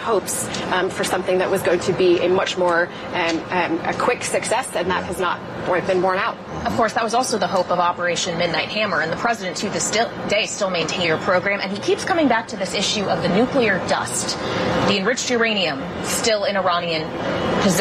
hopes for something that was going to be a much more a quick success, and that has not been borne out. Of course, that was also the hope of Operation Midnight Hammer, and the president to this day still maintains your program, and he keeps coming back to this issue of the nuclear dust, the enriched uranium still in Iranian possession.